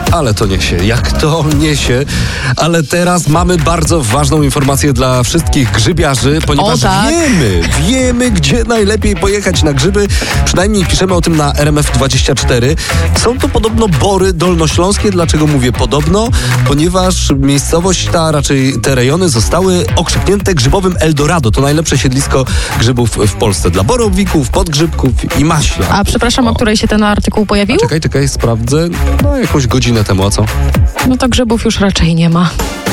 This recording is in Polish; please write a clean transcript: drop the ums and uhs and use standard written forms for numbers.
Ale to niesie, jak to niesie. Ale teraz mamy bardzo ważną informację dla wszystkich grzybiarzy, ponieważ wiemy, gdzie najlepiej pojechać na grzyby. Przynajmniej piszemy o tym na RMF24. Są to podobno Bory Dolnośląskie. Dlaczego mówię podobno? Ponieważ miejscowość ta, raczej te rejony zostały okrzyknięte grzybowym Eldorado. To najlepsze siedlisko grzybów w Polsce dla borowików, podgrzybków i maśla. A przepraszam, o której się ten artykuł pojawił? Czekaj, sprawdzę. No jakąś godzinę temu, a co? No to grzybów już raczej nie ma.